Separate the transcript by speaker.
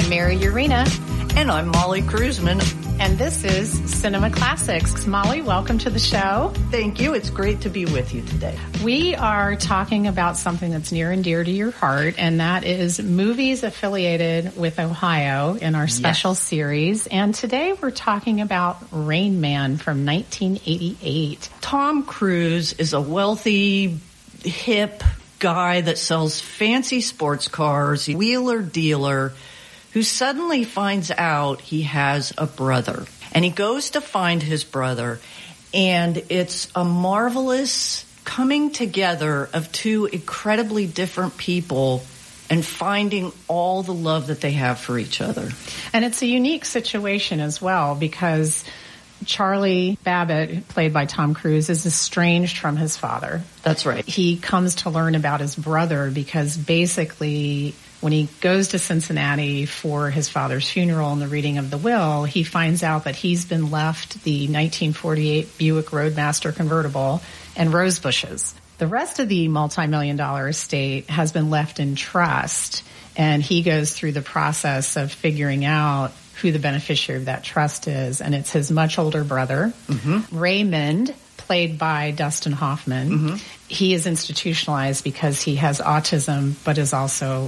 Speaker 1: I'm Mary Urena.
Speaker 2: And I'm Molly Kruzman.
Speaker 1: And this is Cinema Classics. Molly, welcome to the show.
Speaker 2: Thank you. It's great to be with you today.
Speaker 1: We are talking about something that's near and dear to your heart, and that is movies affiliated with Ohio in our special series. And today we're talking about Rain Man from 1988.
Speaker 2: Tom Cruise is a wealthy, hip guy that sells fancy sports cars, wheeler dealer, who suddenly finds out he has a brother. And he goes to find his brother, and it's a marvelous coming together of two incredibly different people and finding all the love that they have for each other.
Speaker 1: And it's a unique situation as well, because Charlie Babbitt, played by Tom Cruise, is estranged from his father.
Speaker 2: That's right.
Speaker 1: He comes to learn about his brother because basically when he goes to Cincinnati for his father's funeral and the reading of the will, he finds out that he's been left the 1948 Buick Roadmaster convertible and rose bushes. The rest of the multi-million-dollar estate has been left in trust, and he goes through the process of figuring out who the beneficiary of that trust is, and it's his much older brother, Raymond, played by Dustin Hoffman. He is institutionalized because he has autism, but is also